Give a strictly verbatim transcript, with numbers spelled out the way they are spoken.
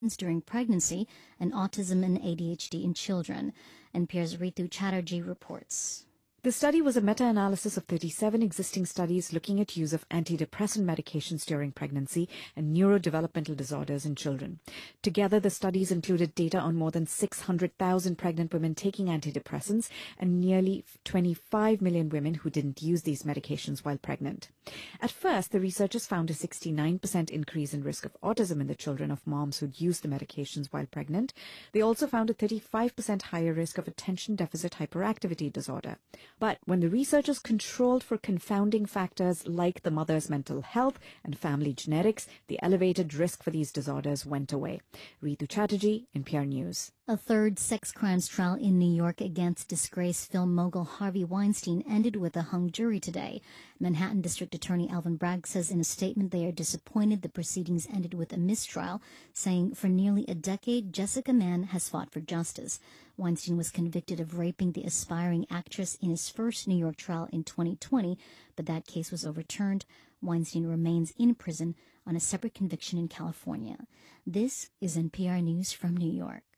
during pregnancy and autism and A D H D in children. N P R's Ritu Chatterjee reports. The study was a meta-analysis of thirty-seven existing studies looking at use of antidepressant medications during pregnancy and neurodevelopmental disorders in children. Together, the studies included data on more than six hundred thousand pregnant women taking antidepressants and nearly twenty-five million women who didn't use these medications while pregnant. At first, the researchers found a sixty-nine percent increase in risk of autism in the children of moms who'd used the medications while pregnant. They also found a thirty-five percent higher risk of attention deficit hyperactivity disorder. But when the researchers controlled for confounding factors like the mother's mental health and family genetics, the elevated risk for these disorders went away. Ritu Chatterjee, N P R News. A third sex crimes trial in New York against disgraced film mogul Harvey Weinstein ended with a hung jury today. Manhattan District Attorney Alvin Bragg says in a statement they are disappointed the proceedings ended with a mistrial, saying for nearly a decade, Jessica Mann has fought for justice. Weinstein was convicted of raping the aspiring actress in his first New York trial in twenty twenty, but that case was overturned. Weinstein remains in prison on a separate conviction in California. This is N P R News from New York.